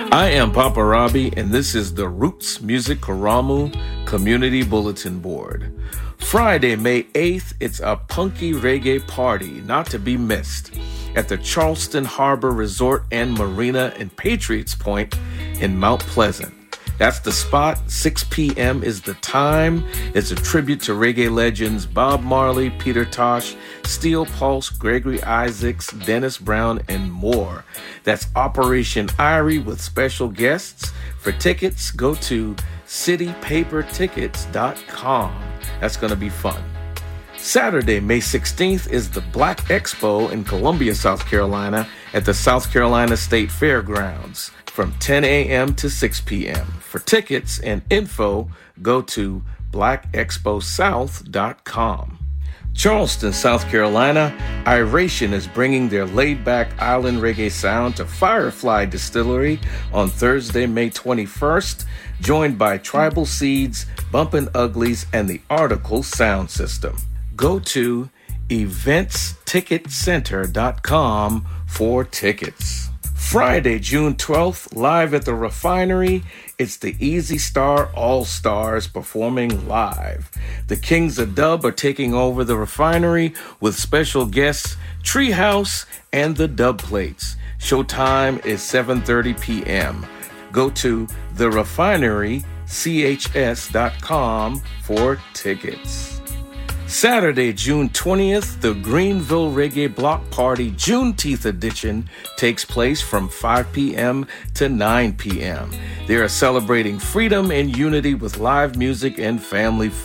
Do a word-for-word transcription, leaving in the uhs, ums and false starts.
I am Papa Robbie, and this is the Roots Music Karamu Community Bulletin Board. Friday, May eighth, it's a punky reggae party not to be missed at the Charleston Harbor Resort and Marina in Patriots Point in Mount Pleasant. That's the spot. six p.m. is the time. It's a tribute to reggae legends Bob Marley, Peter Tosh, Steel Pulse, Gregory Isaacs, Dennis Brown, and more. That's Operation Irie with special guests. For tickets, go to city paper tickets dot com. That's going to be fun. Saturday, May sixteenth, is the Black Expo in Columbia, South Carolina at the South Carolina State Fairgrounds from ten a.m. to six p.m. For tickets and info, go to black expo south dot com. Charleston, South Carolina, Iration is bringing their laid-back island reggae sound to Firefly Distillery on Thursday, May twenty-first, joined by Tribal Seeds, Bumpin' Uglies, and the Article Sound System. Go to events ticket center dot com for tickets. Friday, June twelfth, live at the Refinery, it's the Easy Star All-Stars performing live. The Kings of Dub are taking over the Refinery with special guests Treehouse and the Dub Plates. Showtime is seven thirty p.m. Go to the refinery c h s dot com for tickets. Saturday, June twentieth, the Greenville Reggae Block Party Juneteenth edition takes place from five p.m. to nine p.m. They are celebrating freedom and unity with live music and family fun.